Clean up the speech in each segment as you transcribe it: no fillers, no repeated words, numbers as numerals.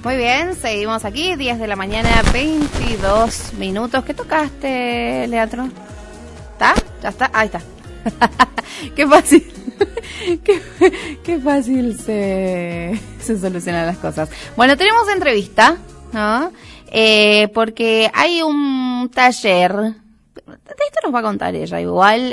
Muy bien, seguimos aquí, 10 de la mañana, 22 minutos. ¿Qué tocaste, Leandro? ¿Está? ¿Ya está? Ahí está. Qué fácil. Qué fácil se solucionan las cosas. Bueno, tenemos entrevista, ¿no? Porque hay un taller. Esto nos va a contar ella igual.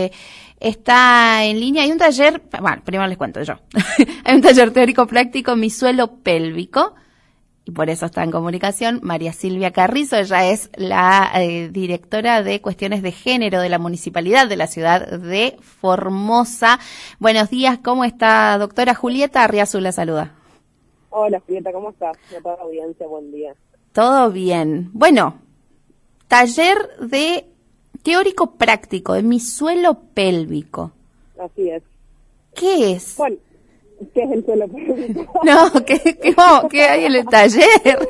Está en línea. Hay un taller, bueno, primero les cuento yo. Hay un taller teórico práctico, Mi suelo pélvico. Y por eso está en comunicación María Silvia Carrizo. Ella es la directora de cuestiones de género de la Municipalidad de la ciudad de Formosa. Buenos días, ¿cómo está, doctora? Julieta Arriazu la saluda. Hola, Julieta, ¿cómo estás? A toda la audiencia, buen día. Todo bien. Bueno, taller de teórico práctico de Mi suelo pélvico. Así es. ¿Qué es? Bueno, ¿qué es el suelo pélvico? No, ¿qué hay en el taller?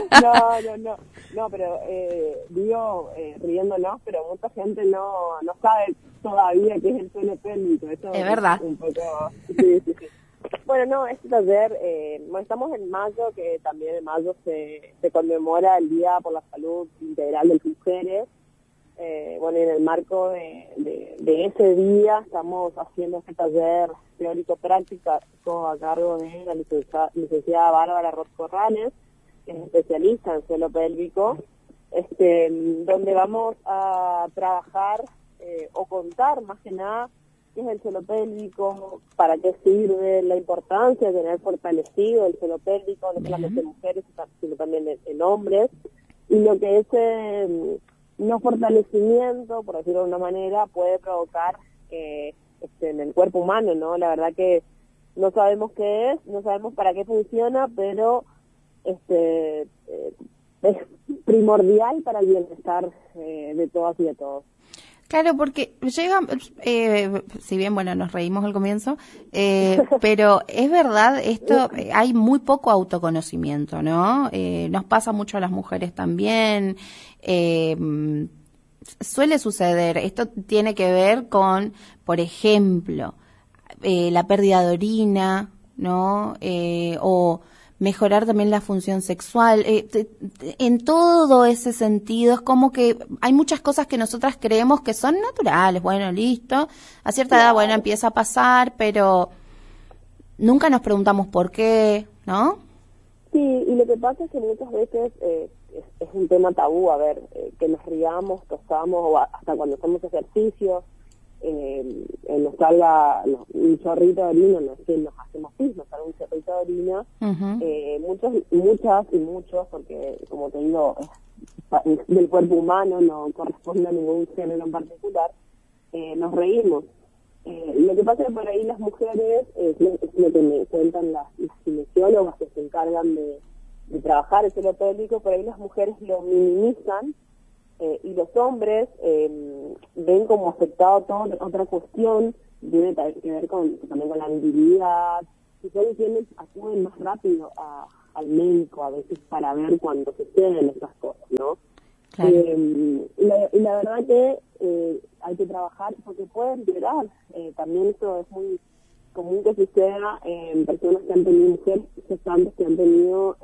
No, pero digo, riéndonos, pero mucha gente no sabe todavía qué es el suelo pélvico. Eso es verdad. Un poco, sí. Bueno, no, este taller, estamos en mayo, que también en mayo se conmemora el Día por la Salud Integral de las Mujeres. Bueno, en el marco de ese día estamos haciendo este taller teórico-práctico a cargo de la licenciada Bárbara Roth Corrales, que es especialista en suelo pélvico, donde vamos a trabajar o contar más que nada qué es el suelo pélvico, para qué sirve, la importancia de tener fortalecido el suelo pélvico, no solamente en mujeres, sino también en hombres, y lo que ese no fortalecimiento, por decirlo de una manera, puede provocar en el cuerpo humano, ¿no? La verdad que no sabemos qué es, no sabemos para qué funciona, pero es primordial para el bienestar de todas y de todos. Claro, porque llega, si bien, bueno, nos reímos al comienzo, pero es verdad, esto, hay muy poco autoconocimiento, ¿no? Nos pasa mucho a las mujeres también, suele suceder, esto tiene que ver con, por ejemplo, la pérdida de orina, ¿no? O mejorar también la función sexual, en todo ese sentido es como que hay muchas cosas que nosotras creemos que son naturales, bueno, listo, a cierta edad, bueno, empieza a pasar, pero nunca nos preguntamos por qué, ¿no? Sí, y lo que pasa es que muchas veces es un tema tabú, que nos riamos, tosamos, o hasta cuando hacemos ejercicios, nos salga un chorrito de orina, no sé, nos hacemos pis, nos sale un chorrito de orina, muchas y muchos, porque como te digo, es del cuerpo humano, no corresponde a ningún género en particular, nos reímos. Lo que pasa es que por ahí las mujeres, es lo que me cuentan las kinesiólogas que se encargan de trabajar el suelo pélvico, por ahí las mujeres lo minimizan, y los hombres ven como afectado toda otra cuestión, tiene que ver también con la virilidad, y acuden más rápido al médico a veces para ver cuando suceden esas cosas, ¿no? Claro. Y la verdad que hay que trabajar porque puede empeorar. También esto es muy común que suceda en personas que han tenido mujeres gestantes que han tenido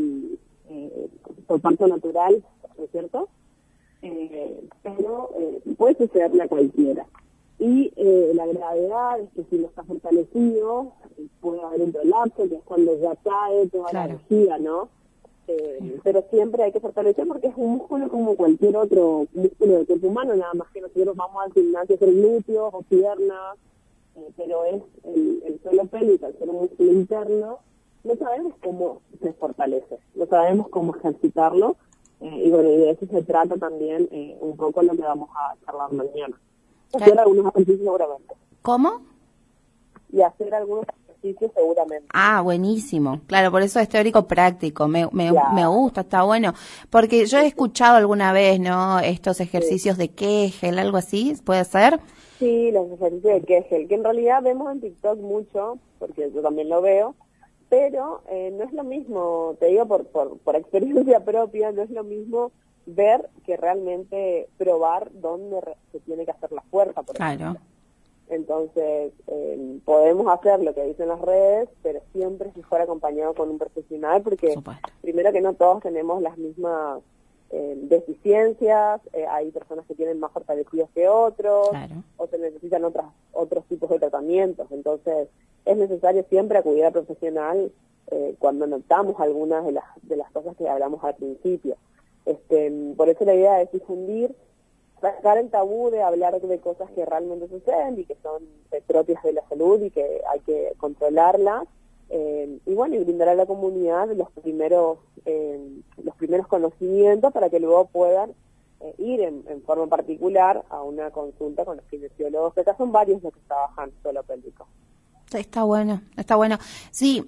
por parto natural, ¿no es cierto? Pero puede sucederle a cualquiera. Y la gravedad es que si no está fortalecido, puede haber un prolapso, que es cuando ya cae toda la energía, ¿no? Pero siempre hay que fortalecer porque es un músculo como cualquier otro músculo del cuerpo humano, nada más que nosotros vamos al gimnasio a hacer glúteos o piernas, pero es el suelo pélvico, al ser un músculo interno, no sabemos cómo se fortalece, no sabemos cómo ejercitarlo, y bueno, y de eso se trata también un poco lo que vamos a charlar mañana. Hacer algunos ejercicios seguramente. ¿Cómo? Y hacer algunos ejercicios seguramente. Ah, buenísimo. Claro, por eso es teórico práctico. Me gusta, está bueno. Porque yo he escuchado alguna vez, ¿no? Estos ejercicios de Kegel, algo así, ¿puede ser? Sí, los ejercicios de Kegel, que en realidad vemos en TikTok mucho, porque yo también lo veo, pero no es lo mismo, te digo por experiencia propia, no es lo mismo ver que realmente probar dónde se tiene que hacer la fuerza, por ejemplo. Entonces, podemos hacer lo que dicen las redes, pero siempre es mejor acompañado con un profesional, porque primero que no todos tenemos las mismas deficiencias, hay personas que tienen más fortalecidos que otros, o se necesitan otros tipos de tratamientos. Entonces, es necesario siempre acudir al profesional cuando notamos algunas de las cosas que hablamos al principio. Por eso la idea es difundir, sacar el tabú de hablar de cosas que realmente suceden y que son propias de la salud y que hay que controlarlas, y bueno, y brindar a la comunidad los primeros conocimientos para que luego puedan ir en forma particular a una consulta con los kinesiólogos, que acá son varios los que trabajan suelo pélvico. Está bueno. Sí,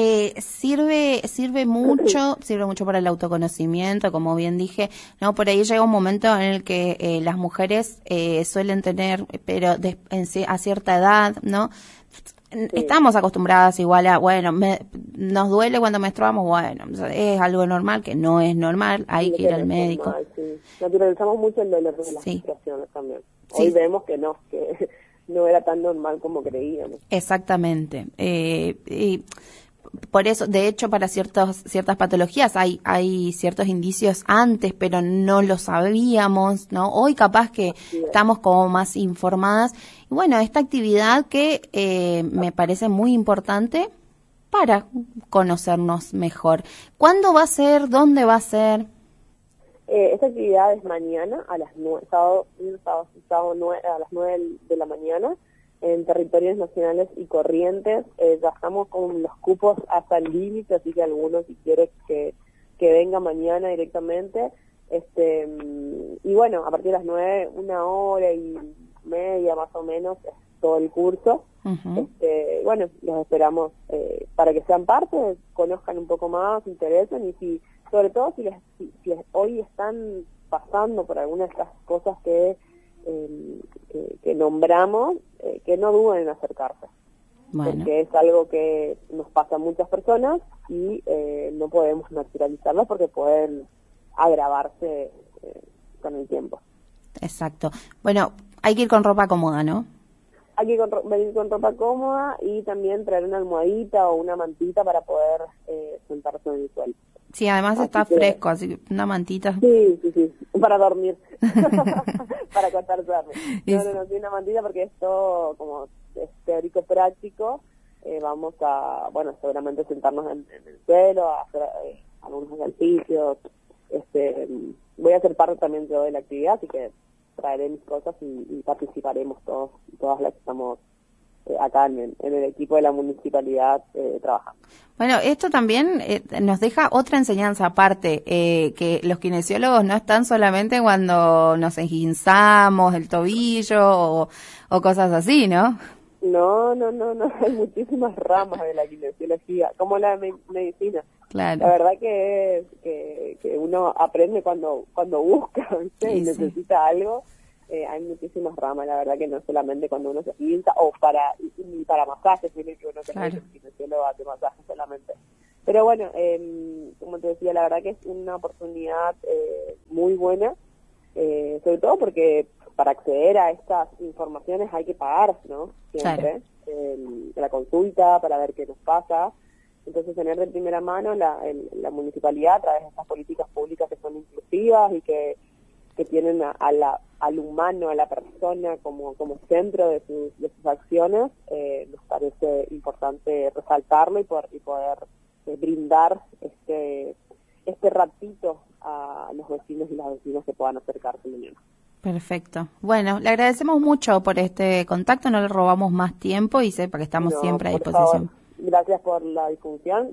sirve mucho para el autoconocimiento, como bien dije, ¿no? Por ahí llega un momento en el que las mujeres suelen tener, pero a cierta edad, ¿no? Sí. Estamos acostumbradas igual a, bueno, nos duele cuando menstruamos, bueno, es algo normal, que no es normal, hay que ir al médico. Normal, sí. Naturalizamos mucho el dolor de las menstruaciones también. Hoy vemos que no era tan normal como creíamos. Exactamente. Y por eso, de hecho, para ciertas patologías hay ciertos indicios antes, pero no lo sabíamos, ¿no? Hoy capaz que estamos como más informadas. Y bueno, esta actividad que me parece muy importante para conocernos mejor. ¿Cuándo va a ser? ¿Dónde va a ser? Esta actividad es mañana a las 9, sábado a las 9 de la mañana, en territorios nacionales y Corrientes. Ya estamos con los cupos hasta el límite, así que algunos si quiere que venga mañana directamente. Y bueno, a partir de las 9, 1 hora y media más o menos es todo el curso. Uh-huh. Bueno, los esperamos para que sean parte, conozcan un poco más, se interesen, y sobre todo si hoy están pasando por alguna de estas cosas que nombramos, que no duden en acercarse. Bueno. Porque es algo que nos pasa a muchas personas y no podemos naturalizarlo porque pueden agravarse con el tiempo. Exacto. Bueno, hay que ir con ropa cómoda, ¿no? Hay que venir con ropa cómoda y también traer una almohadita o una mantita para poder sentarse en el suelo. Sí, además así está fresco, así que una mantita. Sí, para dormir, para acostarse. No, sí, una mantita porque esto, como es teórico práctico, vamos a, bueno, seguramente sentarnos en el suelo, a hacer algunos ejercicios. Voy a ser parte también yo de la actividad, así que traeré mis cosas y participaremos todas las que estamos acá en el equipo de la municipalidad trabajando. Bueno, esto también nos deja otra enseñanza aparte, que los kinesiólogos no están solamente cuando nos esguinzamos el tobillo o cosas así, ¿no? No, hay muchísimas ramas de la kinesiología, como la medicina. Claro. La verdad que uno aprende cuando busca, ¿viste? Y necesita algo. Hay muchísimas ramas, la verdad que no solamente cuando uno se pinta o para masajes, tiene que uno tener el kinesiólogo hace masajes solamente. Pero bueno, como te decía, la verdad que es una oportunidad muy buena, sobre todo porque para acceder a estas informaciones hay que pagar, ¿no? Siempre. Claro. La consulta para ver qué nos pasa. Entonces, tener de primera mano la municipalidad a través de estas políticas públicas que son inclusivas y que tienen al humano, a la persona como centro de sus acciones, nos parece importante resaltarlo y poder brindar este ratito a los vecinos y las vecinas que puedan acercarse mañana. Perfecto. Bueno, le agradecemos mucho por este contacto, no le robamos más tiempo y sepa que estamos siempre a disposición. Favor. Gracias por la difusión,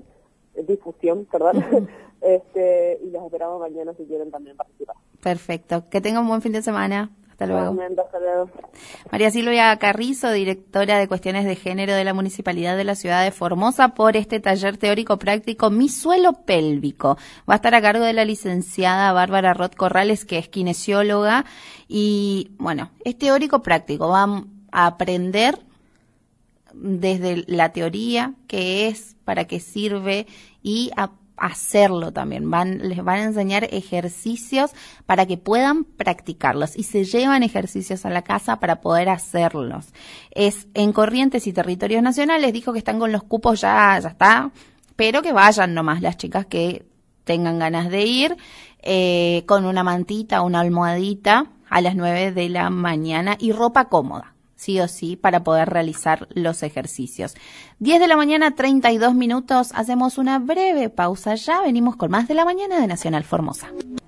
perdón. Y los esperamos mañana si quieren también participar. Perfecto. Que tenga un buen fin de semana. Hasta luego. Hasta luego. María Silvia Carrizo, directora de Cuestiones de Género de la Municipalidad de la Ciudad de Formosa, por este taller teórico práctico Mi Suelo Pélvico. Va a estar a cargo de la licenciada Bárbara Roth Corrales, que es kinesióloga. Y bueno, es teórico práctico. Van a aprender desde la teoría, qué es, para qué sirve, y a hacerlo también. Les van a enseñar ejercicios para que puedan practicarlos y se llevan ejercicios a la casa para poder hacerlos. Es en Corrientes y Territorios Nacionales. Dijo que están con los cupos ya está, pero que vayan nomás las chicas que tengan ganas de ir, con una mantita, una almohadita a las 9 de la mañana y ropa cómoda, sí o sí, para poder realizar los ejercicios. 10 de la mañana, 32 minutos, hacemos una breve pausa ya, venimos con más de la mañana de Nacional Formosa.